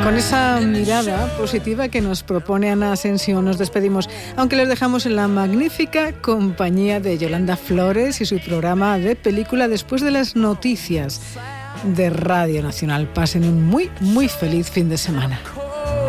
Con esa mirada positiva que nos propone Ana Asensio nos despedimos, aunque les dejamos en la magnífica compañía de Yolanda Flores y su programa de película después de las noticias de Radio Nacional. Pasen un muy, muy feliz fin de semana.